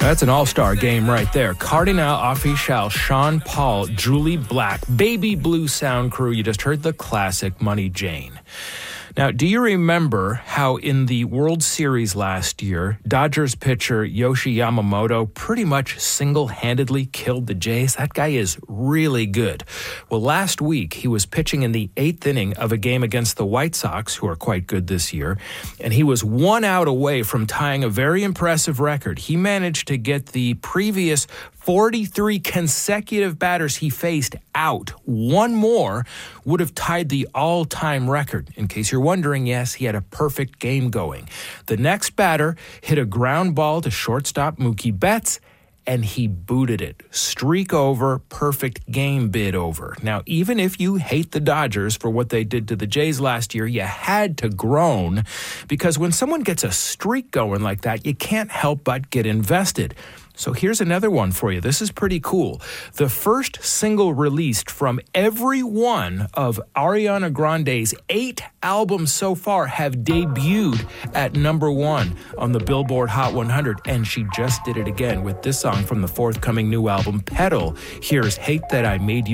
That's an all-star game right there. Cardinal Offishall, Sean Paul, Julie Black, Baby Blue Sound Crew. You just heard the classic Money Jane. Now, do you remember how in the World Series last year, Dodgers pitcher Yoshi Yamamoto pretty much single-handedly killed the Jays? That guy is really good. Well, last week, he was pitching in the 8th inning of a game against the White Sox, who are quite good this year, and he was 1 out away from tying a very impressive record. He managed to get the previous 43 consecutive batters he faced out. One more would have tied the all-time record. In case you're wondering, yes, he had a perfect game going. The next batter hit a ground ball to shortstop Mookie Betts, and he booted it. Streak over, perfect game bid over. Now, even if you hate the Dodgers for what they did to the Jays last year, you had to groan, because when someone gets a streak going like that, you can't help but get invested. So here's another one for you. This is pretty cool. The first single released from every one of Ariana Grande's 8 albums so far have debuted at #1 on the Billboard Hot 100, and she just did it again with this song from the forthcoming new album, Pedal. Here's Hate That I Made You